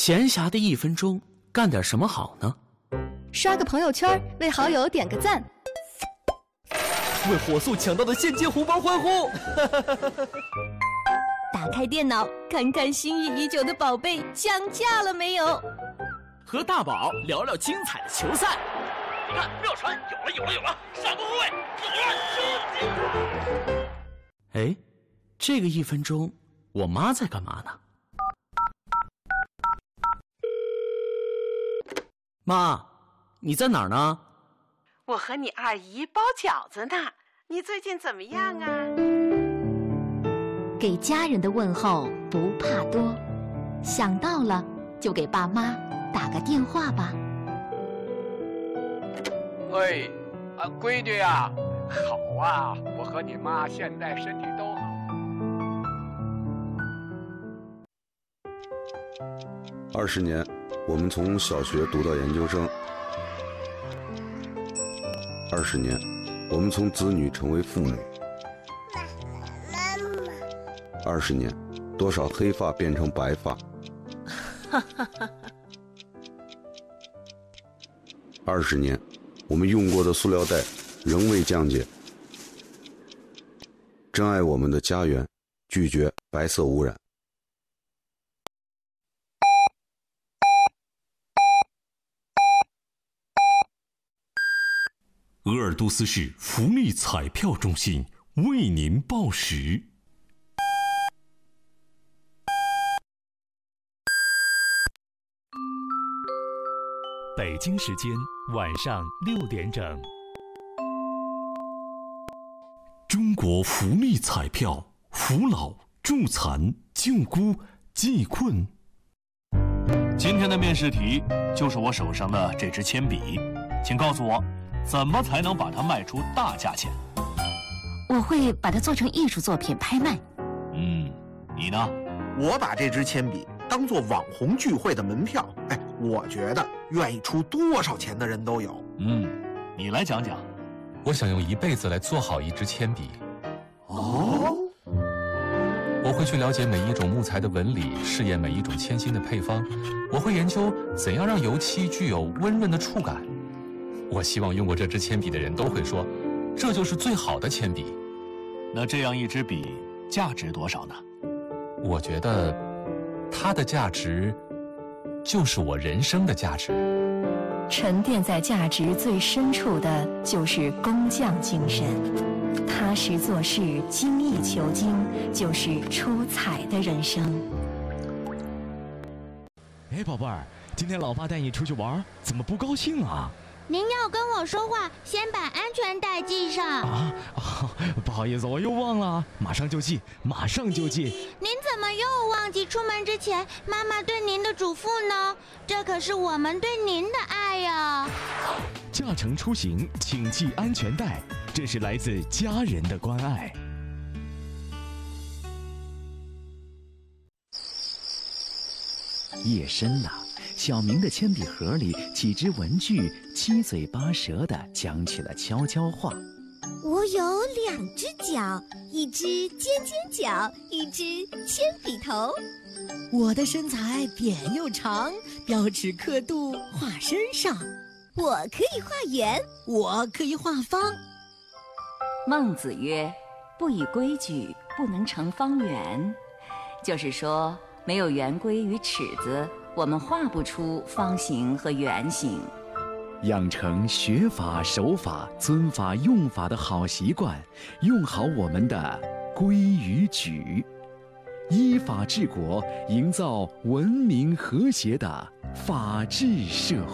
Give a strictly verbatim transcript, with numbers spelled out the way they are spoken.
闲暇的一分钟，干点什么好呢？ 刷个朋友圈，为好友点个赞， 为火速抢到的现金红包欢呼！ 打开电脑，看看心仪已久的宝贝降价了没有？ 和大宝聊聊精彩的球赛。 你看妙传有了有了有了，上个后卫有了，收进！ 哎，这个一分钟，我妈在干嘛呢？妈，你在哪儿呢？ 我和你二姨包饺子呢，你最近怎么样啊？ 给家人的问候不怕多，想到了就给爸妈打个电话吧。 喂，啊，闺女呀，好啊，我和你妈现在身体都好。 二十年，我们从小学读到研究生；二十年，我们从子女成为父母；二十年，多少黑发变成白发；二十年，我们用过的塑料袋仍未降解。珍爱我们的家园，拒绝白色污染。 鄂尔多斯市福利彩票中心为您报时。北京时间晚上六点整。中国福利彩票，扶老、助残、救孤、济困。 今天的面试题就是我手上的这支铅笔，请告诉我，怎么才能把它卖出大价钱？ 我会把它做成艺术作品拍卖。 嗯，你呢？ 我把这支铅笔当做网红聚会的门票，哎，我觉得愿意出多少钱的人都有。 嗯，你来讲讲。 我想用一辈子来做好一支铅笔。 哦， 我会去了解每一种木材的纹理，试验每一种铅芯的配方。我会研究怎样让油漆具有温润的触感。我希望用过这支铅笔的人都会说，这就是最好的铅笔。 那这样一支笔价值多少呢？ 我觉得它的价值就是我人生的价值。 沉淀在价值最深处的就是工匠精神，踏实做事，精益求精，就是出彩的人生。 哎，宝贝儿，今天老爸带你出去玩，怎么不高兴啊？ 您要跟我说话，先把安全带系上。 啊啊！不好意思，我又忘了，马上就系，马上就系。 您怎么又忘记出门之前妈妈对您的嘱咐呢？这可是我们对您的爱呀！ 驾乘出行，请系安全带，这是来自家人的关爱。 夜深了。小明的铅笔盒里，几只文具七嘴八舌地讲起了悄悄话。 我有两只脚，一只尖尖角，一只铅笔头。 我的身材扁又长，标尺刻度画身上。 我可以画圆， 我可以画方。 孟子曰：“不以规矩，不能成方圆。”就是说，没有圆规与尺子，我们画不出方形和圆形。 养成学法、守法、尊法、用法的好习惯，用好我们的规与矩，依法治国，营造文明和谐的法治社会。